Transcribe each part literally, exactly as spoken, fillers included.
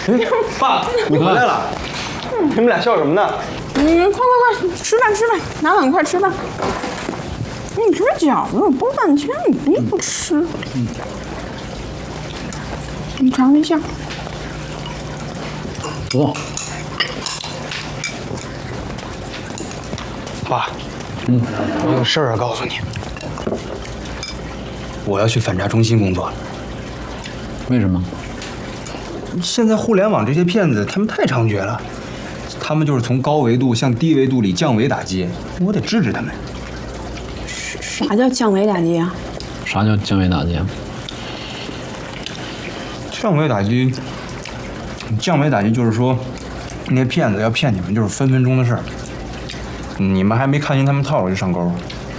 爸，你回来了。你们俩笑什么呢？ 嗯，快快快，吃饭吃饭，拿碗快吃饭。你这饺子我包半天，你非不吃。嗯。你尝一下。 不错。 爸，嗯，我有事儿要告诉你。我要去反诈中心工作了。 为什么？ 现在互联网这些骗子，他们太猖獗了。他们就是从高维度向低维度里降维打击，我得制止他们。 啥叫降维打击啊？ 啥叫降维打击啊？ 降维打击，降维打击就是说，那些骗子要骗你们，就是分分钟的事儿。你们还没看清他们套路就上钩。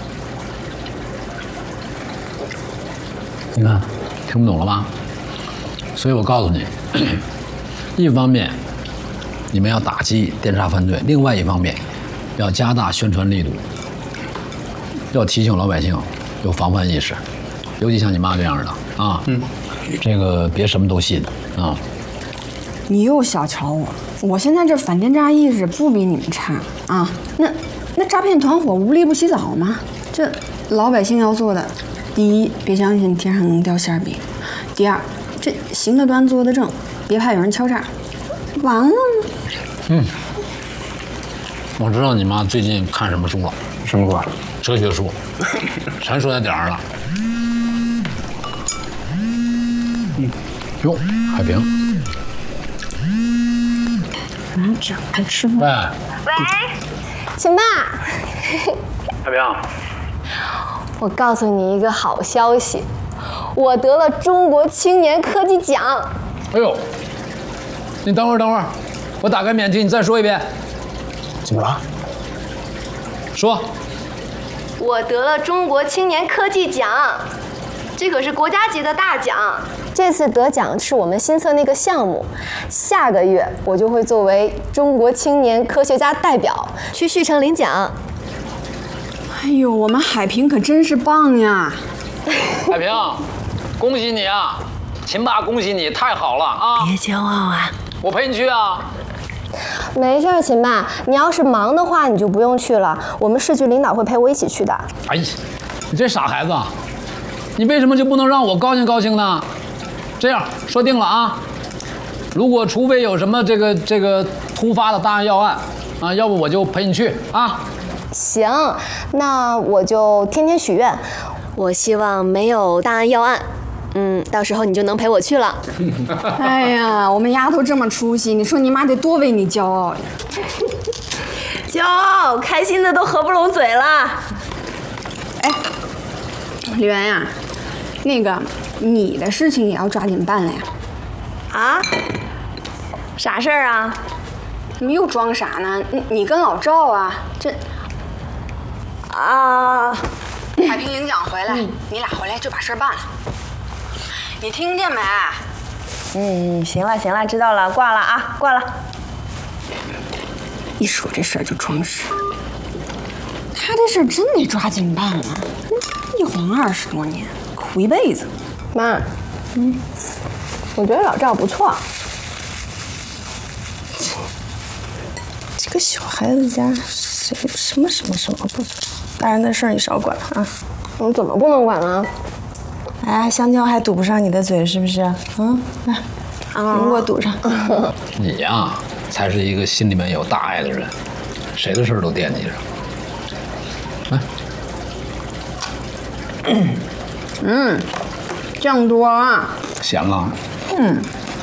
你看，听不懂了吧？所以我告诉你，一方面你们要打击电诈犯罪，另外一方面要加大宣传力度，要提醒老百姓有防范意识，尤其像你妈这样的啊，嗯，这个别什么都信啊。 你又小瞧我，我现在这反电诈意识不比你们差啊。那那诈骗团伙无利不起早吗？这老百姓要做的，第一，别相信天上能掉馅饼；第二，这行得端坐得正，别怕有人敲诈。完了吗？ 嗯，我知道你妈最近看什么书了？ 什么书？ 哲学书，全说在点儿上了。嗯，哟，海平。 嗯，这还吃饭？ 喂， 喂，秦爸。 海平， 我告诉你一个好消息，我得了中国青年科技奖。 哎呦，你等会儿，等会儿，我打开免提，你再说一遍。 怎么了？ 说。 我得了中国青年科技奖，这可是国家级的大奖。这次得奖是我们新测那个项目，下个月我就会作为中国青年科学家代表去旭城领奖。 哎呦，我们海平可真是棒呀！ 海平，恭喜你啊！秦爸，恭喜你，太好了啊！ 别骄傲啊！ 我陪你去啊。 没事，秦爸，你要是忙的话，你就不用去了。我们市局领导会陪我一起去的。 哎呀，你这傻孩子，你为什么就不能让我高兴高兴呢？这样说定了啊，如果除非有什么这个这个突发的大案要案啊，要不我就陪你去啊。 行，那我就天天许愿，我希望没有大案要案。嗯，到时候你就能陪我去了。 哎呀，我们丫头这么出息，你说你妈得多为你骄傲呀！ 骄傲，开心的都合不拢嘴了。 哎，李媛呀，那个你的事情也要抓紧办了呀。 啊？啥事儿啊？ 你又装傻呢？你你跟老赵啊，这啊， 海平领奖回来，嗯、你俩回来就把事儿办了。你听见没？ 嗯，行了行了，知道了，挂了啊，挂了。 一说这事儿就装傻，他这事儿真得抓紧办啊！一晃二十多年，苦一辈子。 妈，嗯，我觉得老赵不错。 这个小孩子家谁什么什么什么不足，大人的事儿你少管啊！ 我怎么不能管啊？ 哎，香蕉还堵不上你的嘴是不是？嗯，来，苹果堵上。 你呀，才是一个心里面有大爱的人，谁的事儿都惦记着。来， 嗯，酱多啊。 咸了。 嗯。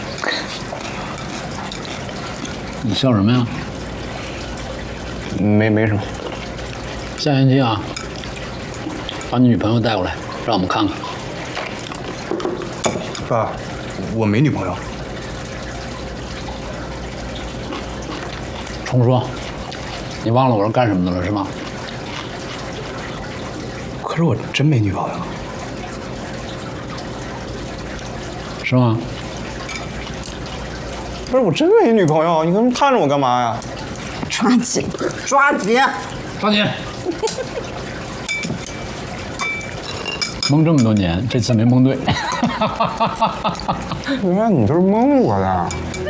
你笑什么呀？ 没没什么。 下星期啊，把你女朋友带过来，让我们看看。 爸，我没女朋友。 重说，你忘了我是干什么的了是吗？ 可是我真没女朋友。 是吗？ 不是，我真没女朋友，你跟看着我干嘛呀？ 抓紧，抓紧， 抓紧！蒙这么多年，这次没蒙对。 原来你就是蒙我的。